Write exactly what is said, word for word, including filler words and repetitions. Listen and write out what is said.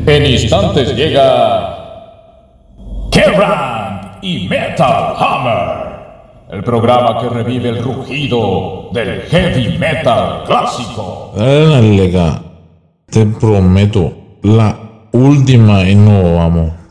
En instantes llega Kerrang y Metal Hammer, el programa que revive el rugido del heavy metal clásico. Dale, lega, te prometo, la última y no vamos.